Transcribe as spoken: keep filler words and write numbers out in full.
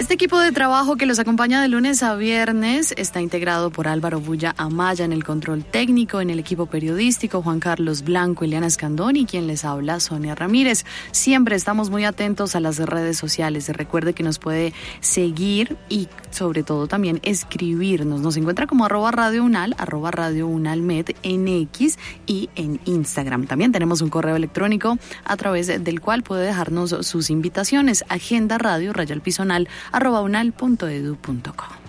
Este equipo de trabajo que los acompaña de lunes a viernes está integrado por Álvaro Bulla Amaya en el control técnico, en el equipo periodístico, Juan Carlos Blanco, Eliana Escandón y quien les habla, Sonia Ramírez. Siempre estamos muy atentos a las redes sociales. Recuerde que nos puede seguir y sobre todo también escribirnos. Nos encuentra como arroba Radio Unal, arroba Radio Unalmed en X y en Instagram. También tenemos un correo electrónico a través del cual puede dejarnos sus invitaciones. Agenda Radio, raya al pisonal, arroba unal punto edu punto co.